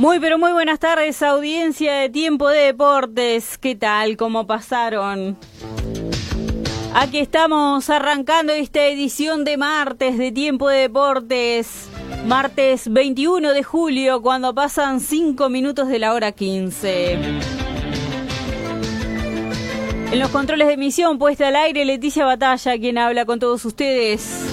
Muy, pero muy buenas tardes, audiencia de Tiempo de Deportes. ¿Qué tal? ¿Cómo pasaron? Aquí estamos arrancando esta edición de martes de Tiempo de Deportes. Martes 21 de julio, cuando pasan 5 minutos de la hora 15. En los controles de emisión, puesta al aire, Leticia Batalla, quien habla con todos ustedes.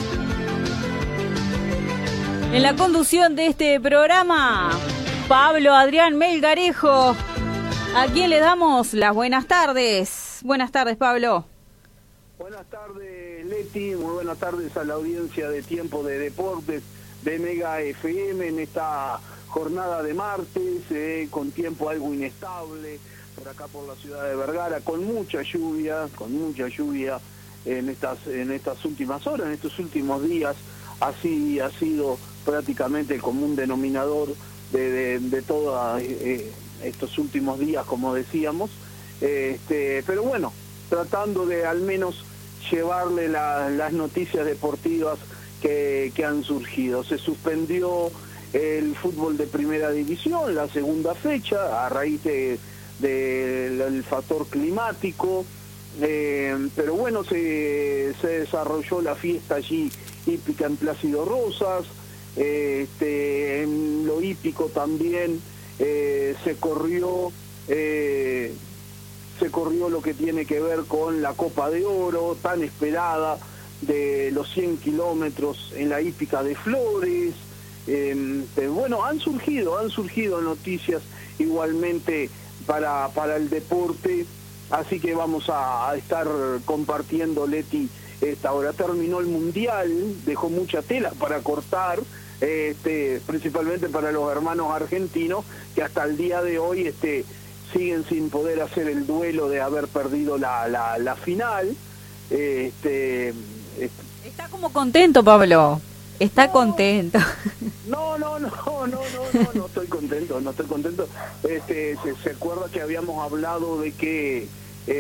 En la conducción de este programa, Pablo Adrián Melgarejo, a quien le damos las buenas tardes. Buenas tardes, Pablo. Buenas tardes, Leti. Muy buenas tardes a la audiencia de Tiempo de Deportes de Mega FM en esta jornada de martes, con tiempo algo inestable por acá por la ciudad de Vergara, con mucha lluvia en estas últimas horas, en estos últimos días. Así ha sido prácticamente el común denominador de todos estos últimos días, como decíamos, pero bueno, tratando de al menos llevarle las noticias deportivas que han surgido. Se suspendió el fútbol de primera división, la segunda fecha, a raíz del factor climático, pero bueno, se desarrolló la fiesta allí hípica en Plácido Rosas. En lo hípico también se corrió lo que tiene que ver con la Copa de Oro, tan esperada, de los 100 kilómetros en la hípica de Flores. Pero bueno, han surgido noticias igualmente para el deporte, así que vamos a estar compartiendo, Leti, esta hora. Terminó el Mundial, dejó mucha tela para cortar, principalmente para los hermanos argentinos, que hasta el día de hoy siguen sin poder hacer el duelo de haber perdido la final. Está como contento, Pablo. Está contento. No estoy contento. Se acuerda que habíamos hablado de que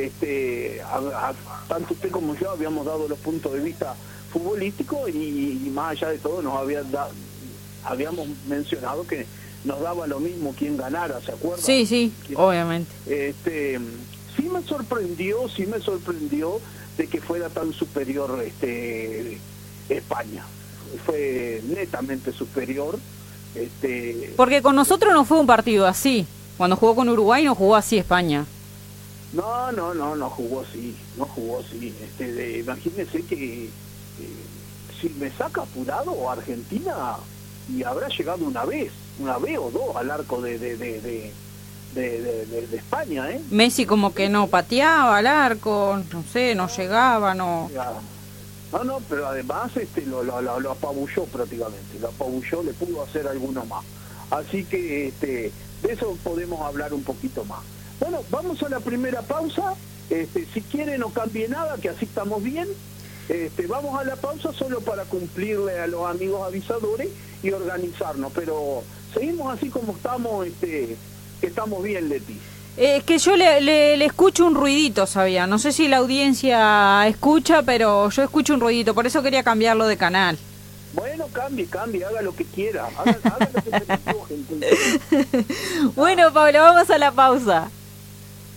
tanto usted como yo habíamos dado los puntos de vista futbolísticos y más allá de todo habíamos mencionado que nos daba lo mismo quién ganara, ¿se acuerda? Sí, obviamente. Sí me sorprendió de que fuera tan superior España. Fue netamente superior. Porque con nosotros no fue un partido así. Cuando jugó con Uruguay no jugó así España. No jugó así. Imagínese que si me saca apurado Argentina, y habrá llegado una vez o dos al arco de España, Messi como que no pateaba al arco, no sé, no llegaba, no. No, pero además lo apabulló prácticamente, le pudo hacer alguno más. Así que de eso podemos hablar un poquito más. Bueno, vamos a la primera pausa. Si quiere no cambie nada, que así estamos bien. Vamos a la pausa solo para cumplirle a los amigos avisadores y organizarnos, pero seguimos así como estamos, que estamos bien, Leti. Es que yo le escucho un ruidito, sabía. No sé si la audiencia escucha, pero yo escucho un ruidito, por eso quería cambiarlo de canal. Bueno, cambie, haga lo que quiera, haga lo que se le antoje. Bueno, Pablo, vamos a la pausa.